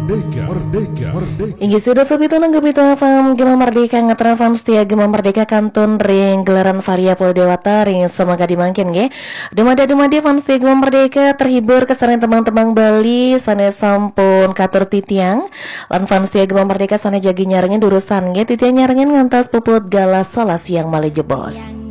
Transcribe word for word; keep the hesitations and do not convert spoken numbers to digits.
Merdeka, merdeka, merdeka. Inggih sudah sebitu nanggepitu F M Gema Merdeka ngatra F M setia Gema Merdeka kantun ring gelaran varia Polda Dewata ring semoga dimangkin nggih. Dumada-dumadi F M setia Gema Merdeka terhibur kesaring tembang-tembang Bali sanes sampun katur titiang. Lan F M setia Gema Merdeka sana jagi nyarengin durusan nggih titiang nyarengin ngantos puput galas salah siang malih jebos.